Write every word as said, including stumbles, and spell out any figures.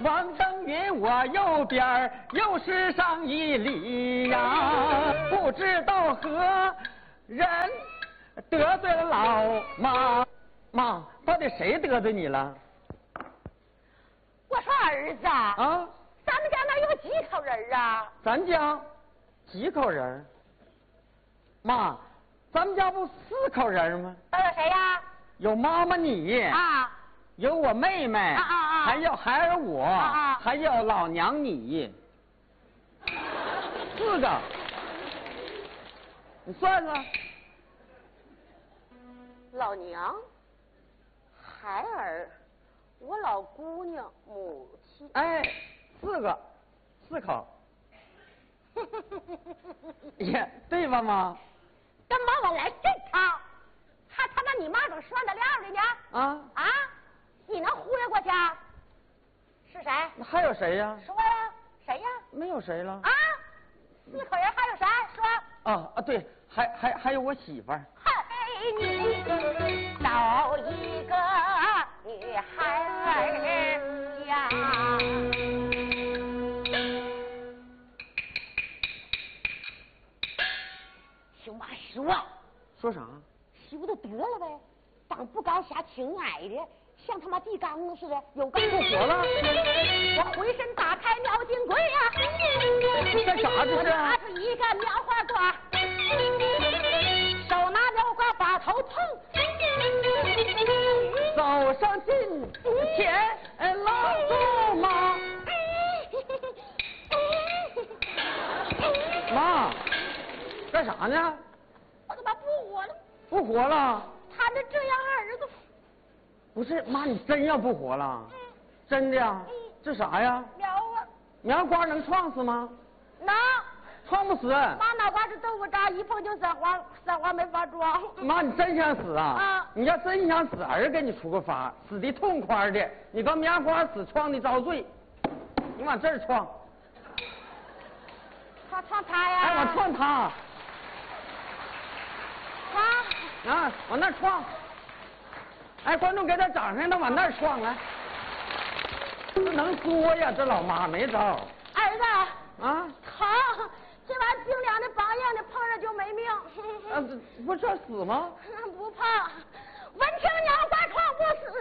方等于我右边又是上一里呀，不知道何人得罪了老妈。妈，到底谁得罪你了？ 我说儿子啊，咱们家那有几口人啊？ 咱家几口人？妈，咱们家不四口人吗？ 都有谁呀？ 有妈妈你啊， 有我妹妹啊啊啊， 还有孩儿我， 啊啊， 还有老娘你，四个。你算算。 老娘、孩儿、我老姑娘、母亲。 哎，四个，四口。也对吧，妈？ 干嘛我来这套？还他妈你妈怎算得了的呢？ 啊啊！你能忽悠过去？是谁？ 还有谁呀？ 说呀，谁呀？ 没有谁了。 啊！四口人还有谁？说。 啊啊，对，还还还有我媳妇儿。 嘿，你找一个女孩儿呀！听妈说。 说啥？ 修的得了呗，当不高下挺矮的，像他妈地缸子似的，有个不活了。 我回身打开妙金柜呀， 干啥这是？ 拿出一个妙花瓜，手拿妙瓜把头碰， 走上近前拉住妈。妈，干啥呢？ 我他妈不活了！ 不活了？ 看着这样儿子， 不是妈，你真要不活了？ 嗯、 真的呀？ 嗯、 这啥呀？ 苗啊！ 苗瓜能撞死吗？ 能。 撞不死。 妈脑瓜是豆腐渣，一碰就散花，散花没法装。 妈，你真想死啊？ 啊！ 你要真想死，儿给你出个法，死的痛快的。你搁棉花死，撞的遭罪。你往这儿撞。 他撞他呀！ 哎，我撞他。 啊！ 啊，往那儿撞。哎，观众给点掌声，他往那儿撞来。这能作呀，这老妈没招。 儿子。 啊。 疼，这玩意儿冰凉的、梆硬的，碰上就没命。 啊，不这死吗？ 不怕，闻听鸟挂床不死。